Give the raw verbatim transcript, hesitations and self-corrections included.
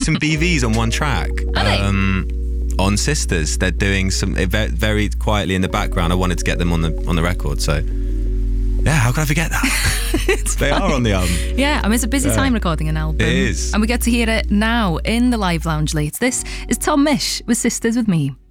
some B Vs on one track. Are they? Um, on Sisters, they're doing some very, very quietly in the background. I wanted to get them on the on the record, so yeah, how could I forget that? They are on the album. Yeah, I mean, it's a busy Yeah. time recording an album. It is. And we get to hear it now in the Live Lounge late. This is Tom Misch with Sisters with Me.